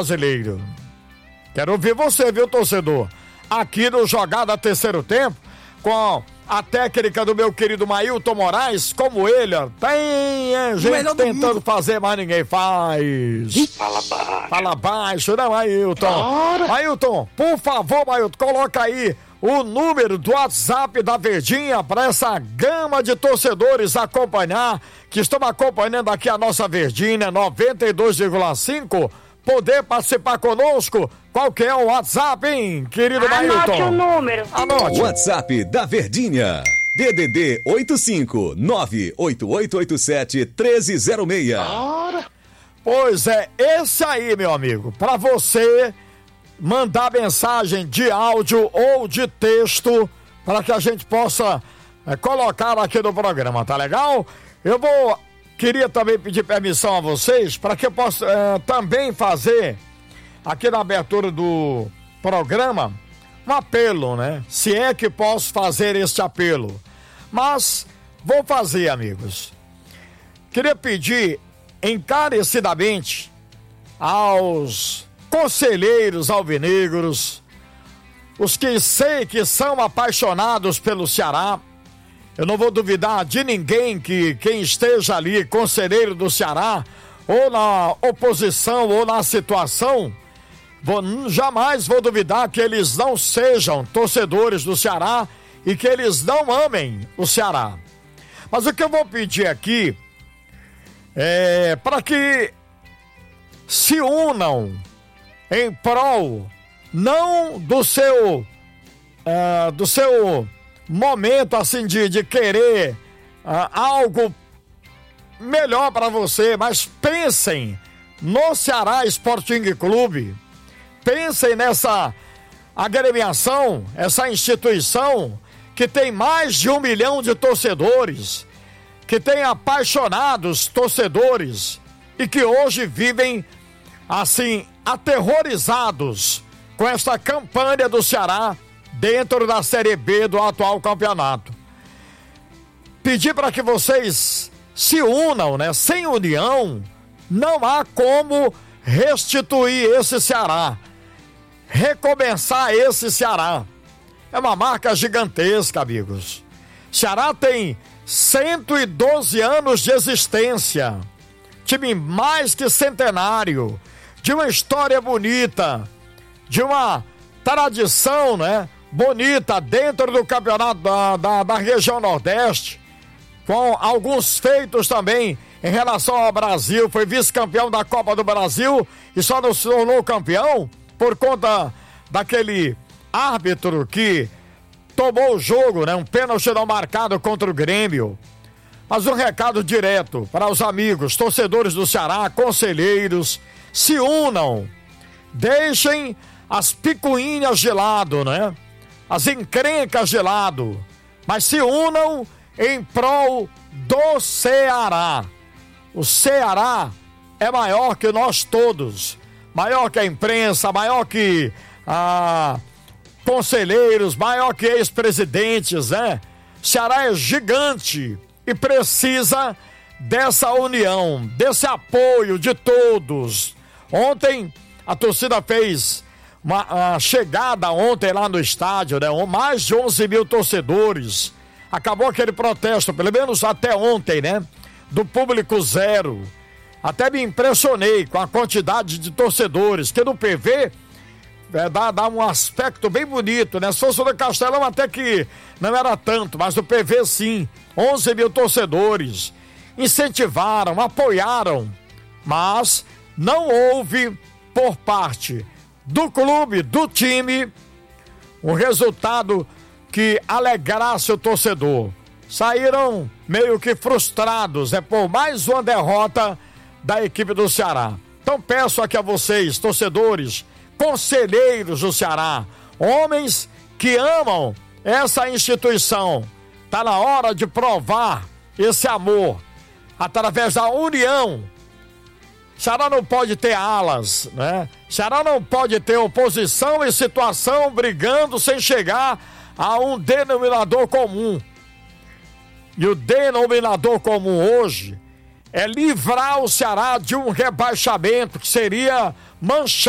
Brasileiro. Quero ouvir você, viu, torcedor? Aqui no Jogada Terceiro Tempo, com a técnica do meu querido Mailton Moraes, como ele, ó, tem gente tentando fazer, mas ninguém faz. Fala baixo. Fala baixo, né, Mailton? Mailton, por favor, Mailton, coloca aí o número do WhatsApp da Verdinha para essa gama de torcedores acompanhar, que estão acompanhando aqui a nossa Verdinha 92,5, poder participar conosco. Qual que é o WhatsApp, hein, querido Mailton? Anote o número. Anote. WhatsApp da Verdinha, DDD 85-98887-1306. Pois é, esse aí, meu amigo, para você mandar mensagem de áudio ou de texto para que a gente possa colocar aqui no programa, tá legal? Queria também pedir permissão a vocês para que eu possa também fazer aqui na abertura do programa um apelo, né? Se é que posso fazer este apelo, mas vou fazer, amigos. Queria pedir encarecidamente aos conselheiros alvinegros, os que sei que são apaixonados pelo Ceará. Eu não vou duvidar de ninguém que quem esteja ali, conselheiro do Ceará, ou na oposição ou na situação, jamais vou duvidar que eles não sejam torcedores do Ceará e que eles não amem o Ceará. Mas o que eu vou pedir aqui é para que se unam em prol, não do seu momento assim de querer algo melhor para você, mas pensem no Ceará Sporting Clube, pensem nessa agremiação, essa instituição que tem mais de 1 milhão de torcedores, que tem apaixonados torcedores e que hoje vivem assim aterrorizados com esta campanha do Ceará dentro da Série B do atual campeonato. Pedir para que vocês se unam, né? Sem união não há como restituir esse Ceará, recomeçar esse Ceará. É uma marca gigantesca, amigos. Ceará tem 112 anos de existência, time mais que centenário, de uma história bonita, de uma tradição, né, bonita dentro do campeonato da região Nordeste, com alguns feitos também em relação ao Brasil. Foi vice-campeão da Copa do Brasil e só não se tornou campeão por conta daquele árbitro que tomou o jogo, né, um pênalti não marcado contra o Grêmio. Mas um recado direto para os amigos, torcedores do Ceará, conselheiros: se unam, deixem as picuinhas de lado, né? As encrencas de lado, mas se unam em prol do Ceará. O Ceará é maior que nós todos, maior que a imprensa, maior que conselheiros, maior que ex-presidentes, né? Ceará é gigante e precisa dessa união, desse apoio de todos. Ontem a torcida fez uma chegada ontem lá no estádio, né? Mais de 11 mil torcedores. Acabou aquele protesto, pelo menos até ontem, né? Do público zero. Até me impressionei com a quantidade de torcedores, que no PV dá um aspecto bem bonito, né? Se fosse no Castelão até que não era tanto, mas no PV sim. 11 mil torcedores incentivaram, apoiaram, mas não houve por parte do clube, do time, um resultado que alegrasse o torcedor. Saíram meio que frustrados, por mais uma derrota da equipe do Ceará. Então peço aqui a vocês, torcedores, conselheiros do Ceará, homens que amam essa instituição, tá na hora de provar esse amor através da união. Ceará não pode ter alas, né? Ceará não pode ter oposição e situação brigando sem chegar a um denominador comum. E o denominador comum hoje é livrar o Ceará de um rebaixamento que seria manchar